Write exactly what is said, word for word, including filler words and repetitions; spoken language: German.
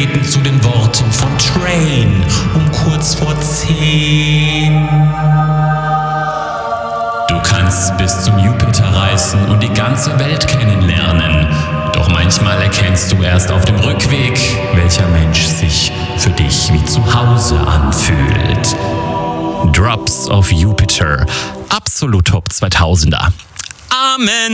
treten zu den Worten von Train um kurz vor zehn. Du kannst bis zum Jupiter reisen und die ganze Welt kennenlernen. Doch manchmal erkennst du erst auf dem Rückweg, welcher Mensch sich für dich wie zu Hause anfühlt. Drops of Jupiter. Absolut Top zweitausender. Amen.